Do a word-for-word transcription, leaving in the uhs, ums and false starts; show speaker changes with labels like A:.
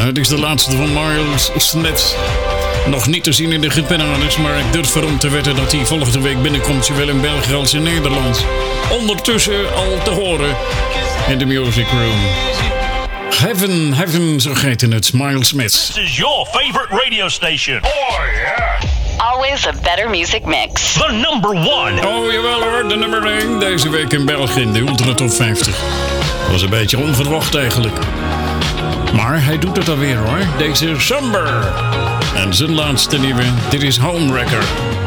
A: Het is de laatste van Miles Smith. Nog niet te zien in de hitparades, maar ik durf erom te wetten dat hij volgende week binnenkomt, zowel in België als in Nederland. Ondertussen al te horen in de Music Room. Heaven, Heaven, zo heet het, Miles Smith.
B: This is your favorite radio station. Oh yeah.
C: Always a better music mix.
B: The number one.
A: Oh jawel hoor, de nummer één. Deze week in België in de Ultra Top vijftig. Was een beetje onverwacht eigenlijk. Maar hij doet het alweer hoor. Deze Somber. En zijn laatste nieuwe, dit is Homewrecker.